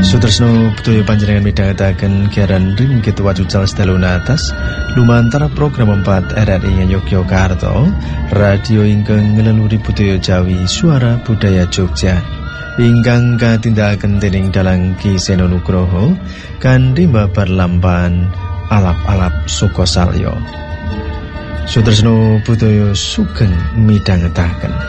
Sutresno Bedoyo panjenengan midhangetaken siaran Ringgit Wacucal Sedalunatas lumantar program 4 RRI Yogyakarta, radio ingkang ngeleluri budaya Jawi, suara budaya Jogja. Ingkang katindakaken dening Dalang Ki Seno Nugroho kanthi babar lampahan alap-alap Sukosalya. Sutresno Bedoyo sugeng midhangetaken.